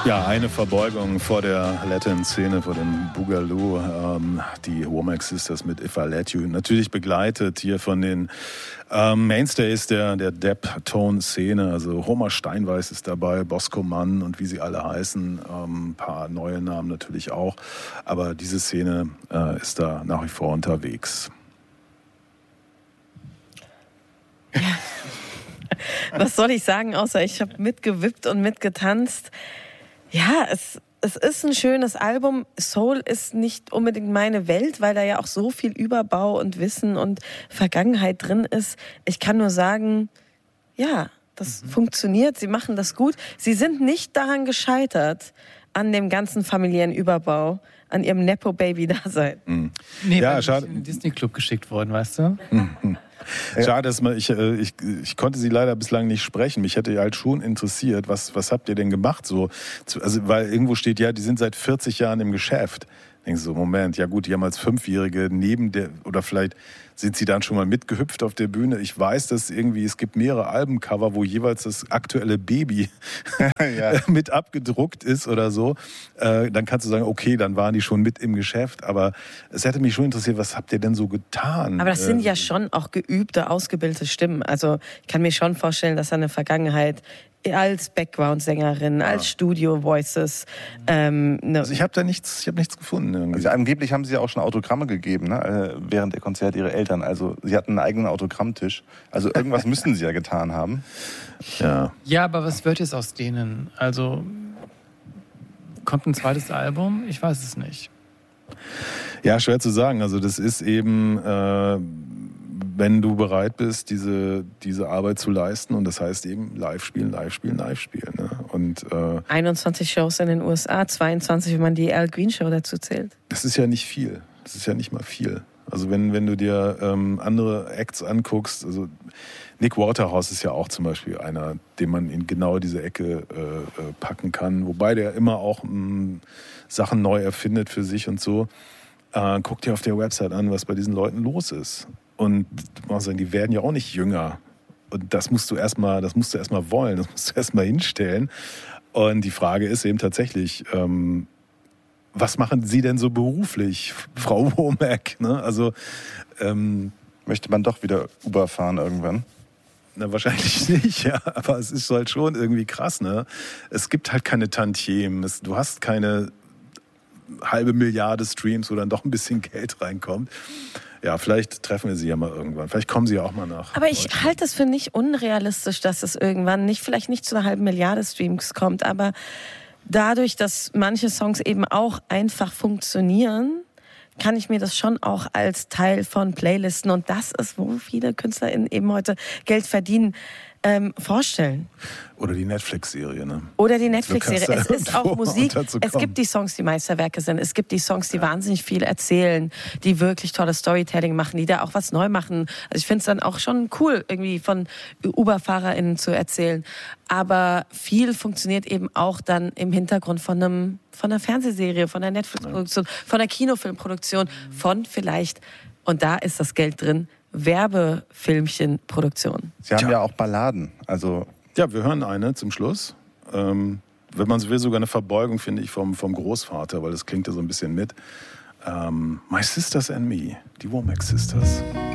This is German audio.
Ja, eine Verbeugung vor der Latin-Szene, vor dem Boogaloo. Die Womack Sisters mit If I Let You. Natürlich begleitet hier von den Mainstays der Dep-Tone-Szene. Also Homer Steinweiß ist dabei, Bosco Mann und wie sie alle heißen. Ein paar neue Namen natürlich auch. Aber diese Szene ist da nach wie vor unterwegs. Ja. Was soll ich sagen, außer ich habe mitgewippt und mitgetanzt. Ja, es ist ein schönes Album. Soul ist nicht unbedingt meine Welt, weil da ja auch so viel Überbau und Wissen und Vergangenheit drin ist. Ich kann nur sagen, ja, das funktioniert, sie machen das gut. Sie sind nicht daran gescheitert, an dem ganzen familiären Überbau, an ihrem Nepo-Baby-Dasein. Nee, ja, weil schade. ich in den Disney-Club geschickt worden, weißt du? Schade, dass ich konnte sie leider bislang nicht sprechen. Mich hätte halt schon interessiert, was habt ihr denn gemacht? So, also, weil irgendwo steht, ja, die sind seit 40 Jahren im Geschäft. Denkst du so, Moment, ja gut, die haben als Fünfjährige oder vielleicht sind sie dann schon mal mitgehüpft auf der Bühne. Ich weiß, dass es gibt mehrere Albencover, wo jeweils das aktuelle Baby mit abgedruckt ist oder so. Dann kannst du sagen, okay, dann waren die schon mit im Geschäft. Aber es hätte mich schon interessiert, was habt ihr denn so getan? Aber das sind ja schon auch geübte, ausgebildete Stimmen. Also ich kann mir schon vorstellen, dass eine Vergangenheit als Background-Sängerin, als Studio-Voices. Also ich habe nichts gefunden. Irgendwie. Also angeblich haben sie ja auch schon Autogramme gegeben, ne? Während der Konzerte ihre Eltern. Also sie hatten einen eigenen Autogrammtisch. Also irgendwas müssen sie ja getan haben. Ja, aber was wird jetzt aus denen? Also kommt ein zweites Album? Ich weiß es nicht. Ja, schwer zu sagen. Also das ist eben, wenn du bereit bist, diese Arbeit zu leisten, und das heißt eben live spielen. Ne? Und 21 Shows in den USA, 22, wenn man die Al Green Show dazu zählt. Das ist ja nicht viel. Das ist ja nicht mal viel. Also wenn du dir andere Acts anguckst, also Nick Waterhouse ist ja auch zum Beispiel einer, den man in genau diese Ecke packen kann, wobei der immer auch Sachen neu erfindet für sich und so. Guck dir auf der Website an, was bei diesen Leuten los ist. Und man muss sagen, die werden ja auch nicht jünger. Und das musst du erstmal wollen, das musst du erstmal hinstellen. Und die Frage ist eben tatsächlich, was machen Sie denn so beruflich, Frau Womack? Ne? Also möchte man doch wieder Uber fahren irgendwann? Na, wahrscheinlich nicht, ja. Aber es ist halt schon irgendwie krass, ne? Es gibt halt keine Tantiemen. Du hast keine halbe Milliarde Streams, wo dann doch ein bisschen Geld reinkommt. Ja, vielleicht treffen wir sie ja mal irgendwann. Vielleicht kommen sie ja auch mal nach. Aber ich halte es für nicht unrealistisch, dass es irgendwann vielleicht nicht zu einer halben Milliarde Streams kommt, aber dadurch, dass manche Songs eben auch einfach funktionieren, kann ich mir das schon auch als Teil von Playlisten, und das ist, wo viele KünstlerInnen eben heute Geld verdienen, vorstellen. Oder die Netflix-Serie, ne? Oder die Netflix-Serie. Es ist auch Musik. Es Es gibt die Songs, die Meisterwerke sind. Es gibt die Songs, die wahnsinnig viel erzählen, die wirklich tolles Storytelling machen, die da auch was neu machen. Also ich finde es dann auch schon cool, irgendwie von Uber-FahrerInnen zu erzählen. Aber viel funktioniert eben auch dann im Hintergrund von einer Fernsehserie, von einer Netflix-Produktion, von einer Kinofilmproduktion, von vielleicht, und da ist das Geld drin, Werbefilmchen-Produktion. Sie haben ja auch Balladen. Also ja, wir hören eine zum Schluss. Wenn man so will, sogar eine Verbeugung, finde ich, vom Großvater, weil das klingt ja so ein bisschen mit. My Sisters and Me, die Womack Sisters.